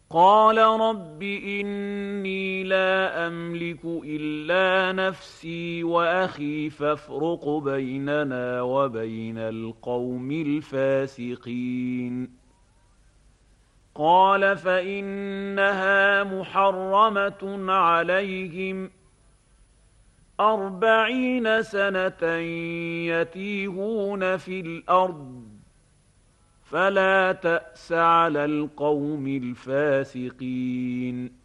قال رب إني لا أملك إلا نفسي وأخي فافرق بيننا وبين القوم الفاسقين قال فإنها محرمة عليهم 40 سنة يتيهون في الأرض فلا تأس على القوم الفاسقين